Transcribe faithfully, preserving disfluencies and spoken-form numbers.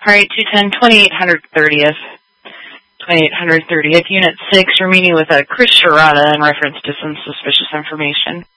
Alright, two ten, twenty-eight hundred thirtieth. twenty-eight hundred thirtieth, Unit six, you're meeting with a Chris Sharada in reference to some suspicious information.